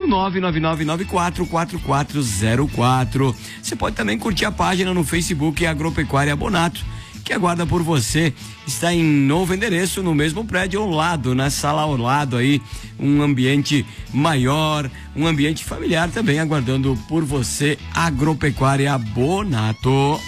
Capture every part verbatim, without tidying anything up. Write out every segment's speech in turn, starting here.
nove nove nove nove quatro quatro quatro zero quatro. Você pode também curtir a página no Facebook Agropecuária Bonato, que aguarda por você. Está em novo endereço, no mesmo prédio ao lado, na sala ao lado aí, um ambiente maior, um ambiente familiar também aguardando por você. Agropecuária Bonato.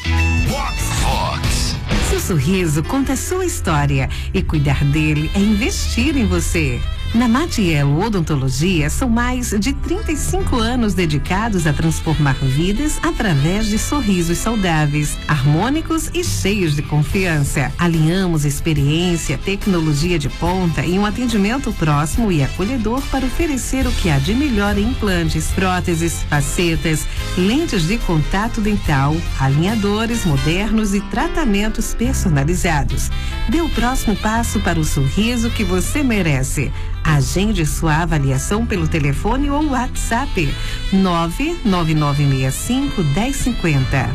Seu sorriso conta a sua história e cuidar dele é investir em você. Na Matiello Odontologia são mais de trinta e cinco anos dedicados a transformar vidas através de sorrisos saudáveis, harmônicos e cheios de confiança. Alinhamos experiência, tecnologia de ponta e um atendimento próximo e acolhedor para oferecer o que há de melhor em implantes, próteses, facetas, lentes de contato dental, alinhadores modernos e tratamentos personalizados. Dê o próximo passo para o sorriso que você merece. Agende sua avaliação pelo telefone ou WhatsApp nove nove nove seis cinco um zero cinco zero.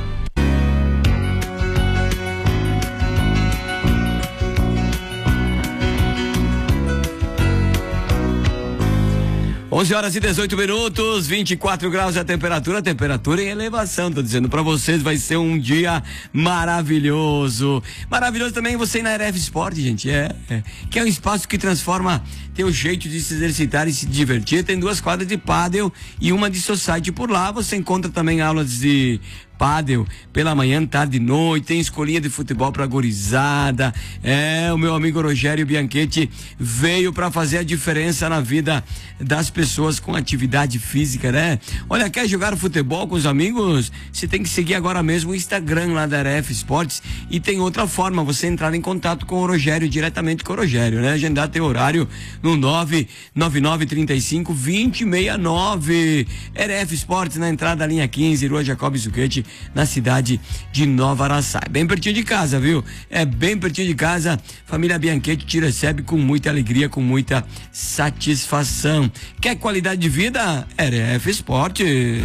onze horas e dezoito minutos, vinte e quatro graus a temperatura, temperatura em elevação, tô dizendo pra vocês, vai ser um dia maravilhoso. Maravilhoso também você ir na Aref Sport, gente, é, é, que é um espaço que transforma teu jeito de se exercitar e se divertir. Tem duas quadras de pádel e uma de society. Por lá você encontra também aulas de pádel pela manhã, tarde e noite, tem escolinha de futebol pra gurizada. É, o meu amigo Rogério Bianchetti veio pra fazer a diferença na vida das pessoas com atividade física, né? Olha, quer jogar futebol com os amigos? Você tem que seguir agora mesmo o Instagram lá da Aref Esportes, e tem outra forma, você entrar em contato com o Rogério, diretamente com o Rogério, né? Agendar teu horário no nove nove nove três cinco dois zero seis nove. Aref Esportes na entrada da linha quinze, Rua Jacob Zucchetti, na cidade de Nova Araçá. Bem pertinho de casa, viu? É bem pertinho de casa. Família Bianchetti te recebe com muita alegria, com muita satisfação. Quer qualidade de vida? Aref Esporte.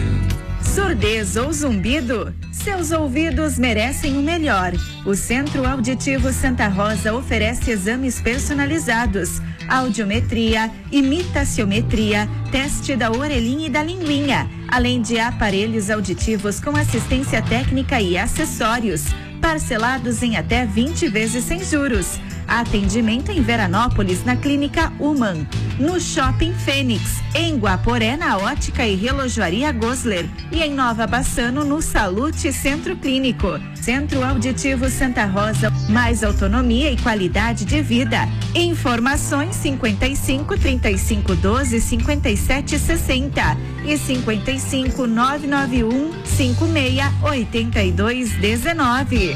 Surdez ou zumbido? Seus ouvidos merecem o melhor. O Centro Auditivo Santa Rosa oferece exames personalizados, audiometria, imitaciometria, teste da orelhinha e da linguinha, além de aparelhos auditivos com assistência técnica e acessórios, parcelados em até vinte vezes sem juros. Atendimento em Veranópolis, na Clínica Human, no Shopping Fênix, em Guaporé, na Ótica e Relojoaria Gosler, e em Nova Bassano, no Salute Centro Clínico. Centro Auditivo Santa Rosa, mais autonomia e qualidade de vida. Informações cinquenta e cinco, trinta e cinco, doze, cinquenta e sete, sessenta e cinquenta e cinco, nove nove um, cinco seis, oito dois um nove.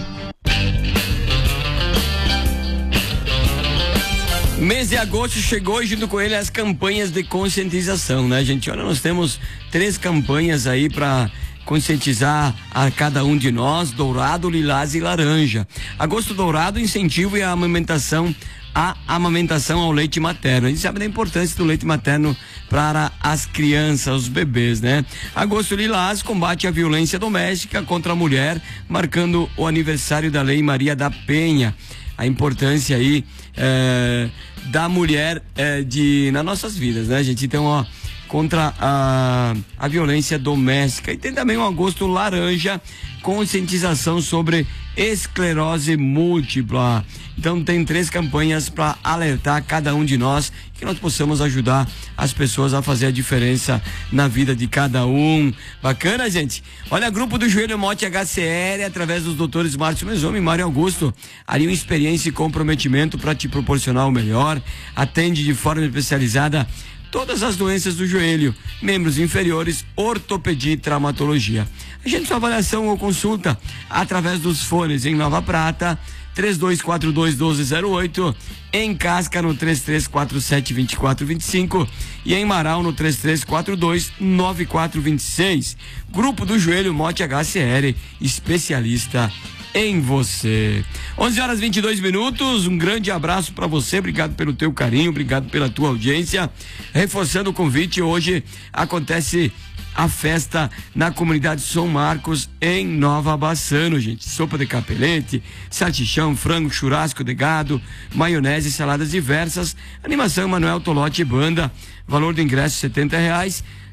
Mês de agosto chegou e junto com ele as campanhas de conscientização, né, gente? Olha, nós temos três campanhas aí para conscientizar a cada um de nós: dourado, lilás e laranja. Agosto dourado, incentivo e a amamentação, a amamentação ao leite materno. A gente sabe da importância do leite materno para as crianças, os bebês, né? Agosto lilás, combate à violência doméstica contra a mulher, marcando o aniversário da Lei Maria da Penha. A importância aí é, da mulher é, de, nas nossas vidas, né, gente? Então, ó, contra a, a violência doméstica. E tem também um agosto laranja, conscientização sobre esclerose múltipla. Então tem três campanhas para alertar cada um de nós, que nós possamos ajudar as pessoas a fazer a diferença na vida de cada um. Bacana, gente? Olha, grupo do Joelho Mote H C R, através dos doutores Márcio Mesomi e Mário Augusto, ali uma experiência e comprometimento para te proporcionar o melhor. Atende de forma especializada todas as doenças do joelho, membros inferiores, ortopedia e traumatologia. Agende sua avaliação ou consulta através dos fones em Nova Prata, três dois quatro dois, um dois zero oito, em Casca no três três quatro sete, dois quatro dois cinco e em Marau no três três quatro dois, nove quatro dois seis. Grupo do Joelho Mote H C R, especialista em você. onze horas e vinte e dois minutos, um grande abraço para você, obrigado pelo teu carinho, obrigado pela tua audiência. Reforçando o convite, hoje acontece a festa na comunidade São Marcos, em Nova Bassano, gente. Sopa de capelete, salchichão, frango, churrasco de gado, maionese, saladas diversas, animação Manuel Tolotti e banda, valor do ingresso setenta reais.